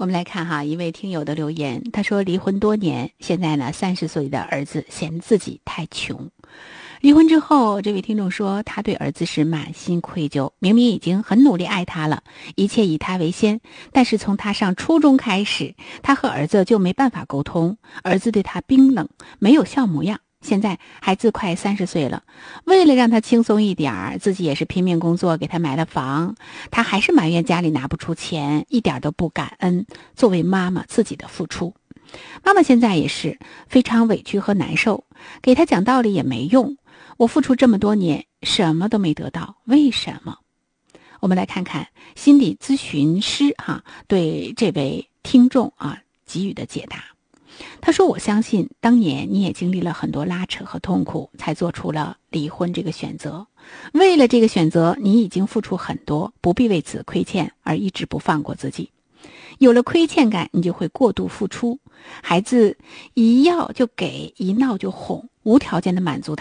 我们来看哈，一位听友的留言，他说离婚多年，现在呢30岁的儿子嫌自己太穷。离婚之后，这位听众说他对儿子是满心愧疚，明明已经很努力爱他了，一切以他为先，但是从他上初中开始，他和儿子就没办法沟通，儿子对他冰冷，没有笑模样。现在孩子快30岁了，为了让他轻松一点，自己也是拼命工作给他买了房，他还是埋怨家里拿不出钱，一点都不感恩作为妈妈自己的付出。妈妈现在也是非常委屈和难受，给他讲道理也没用，我付出这么多年什么都没得到，为什么？我们来看看心理咨询师对这位听众给予的解答。他说，我相信当年你也经历了很多拉扯和痛苦，才做出了离婚这个选择。为了这个选择，你已经付出很多，不必为此亏欠而一直不放过自己。有了亏欠感，你就会过度付出，孩子一要就给，一闹就哄，无条件的满足